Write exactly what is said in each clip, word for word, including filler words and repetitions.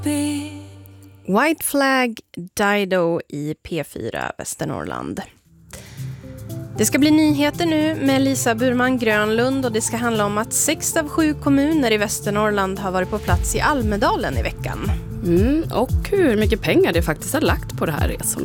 White Flag, Dido i P fyra Västernorrland. Det ska bli nyheter nu med Lisa Burman Grönlund och det ska handla om att sex av sju kommuner i Västernorrland har varit på plats i Almedalen i veckan. Mm, och hur mycket pengar det faktiskt har lagt på de här resorna.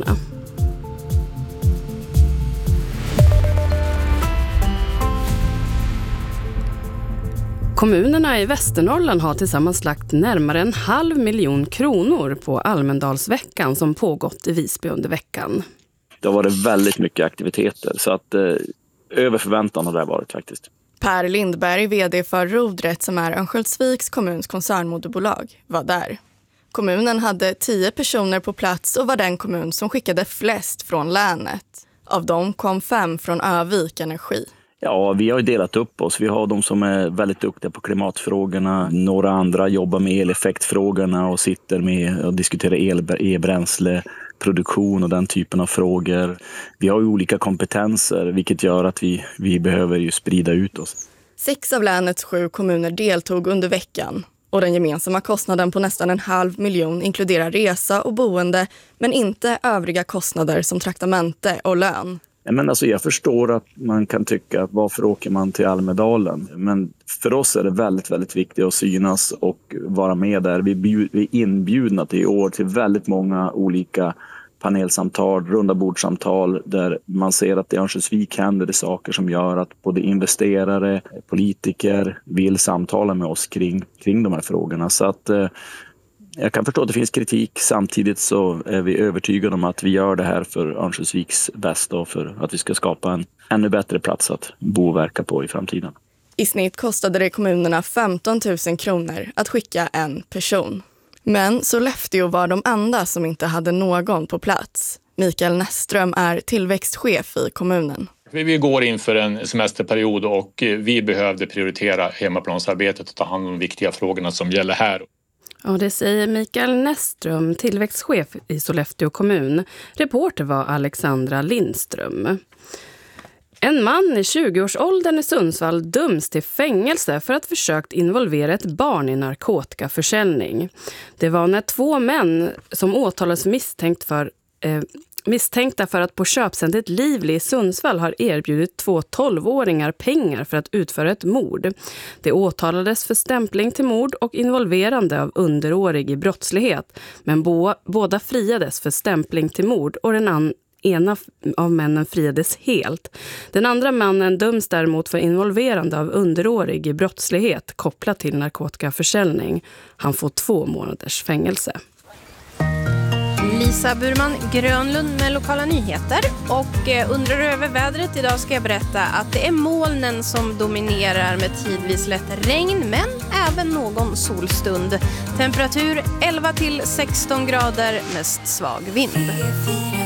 Kommunerna i Västernorrland har tillsammans lagt närmare en halv miljon kronor på Almedalsveckan som pågått i Visby under veckan. Det har varit väldigt mycket aktiviteter så att eh, över förväntan har det varit faktiskt. Per Lindberg, vd för Rodret som är Örnsköldsviks kommuns koncernmoderbolag, var där. Kommunen hade tio personer på plats och var den kommun som skickade flest från länet. Av dem kom fem från Övik Energi. Ja, vi har ju delat upp oss. Vi har de som är väldigt duktiga på klimatfrågorna. Några andra jobbar med eleffektfrågorna och sitter med och diskuterar el- e-bränsle, produktion och den typen av frågor. Vi har ju olika kompetenser vilket gör att vi, vi behöver ju sprida ut oss. Sex av länets sju kommuner deltog under veckan. Och den gemensamma kostnaden på nästan en halv miljon inkluderar resa och boende men inte övriga kostnader som traktamente och lön. Men alltså jag förstår att man kan tycka att varför åker man till Almedalen? Men för oss är det väldigt, väldigt viktigt att synas och vara med där. Vi, bjud, vi är inbjudna till i år till väldigt många olika panelsamtal, runda bordsamtal där man ser att i Örnsköldsvik händer det saker som gör att både investerare, politiker vill samtala med oss kring, kring de här frågorna. Så att eh, jag kan förstå att det finns kritik, samtidigt så är vi övertygade om att vi gör det här för Örnsköldsviks bästa och för att vi ska skapa en ännu bättre plats att bo och verka på i framtiden. I snitt kostade det kommunerna femton tusen kronor att skicka en person. Men Sollefteå var de enda som inte hade någon på plats. Mikael Näsström är tillväxtchef i kommunen. Vi går inför en semesterperiod och vi behövde prioritera hemmaplansarbetet och ta hand om de viktiga frågorna som gäller här. Ja, det säger Mikael Näsström, tillväxtchef i Sollefteå kommun. Reporter var Alexandra Lindström. En man i tjugoårsåldern i Sundsvall döms till fängelse för att försökt involvera ett barn i narkotikaförsäljning. Det var när två män som åtalades misstänkt för, eh, misstänkta för att på köpcentret Livli i Sundsvall har erbjudit två tolvåringar pengar för att utföra ett mord. Det åtalades för stämpling till mord och involverande av underårig i brottslighet, men bo- båda friades för stämpling till mord och den andra ena av männen friades helt. Den andra mannen döms däremot för involverande av underårig i brottslighet kopplat till narkotikaförsäljning. Han får två månaders fängelse. Lisa Burman Grönlund med lokala nyheter. Och eh, undrar du över vädret idag ska jag berätta att det är molnen som dominerar med tidvis lätt regn men även någon solstund. Temperatur elva till sexton grader, mest svag vind.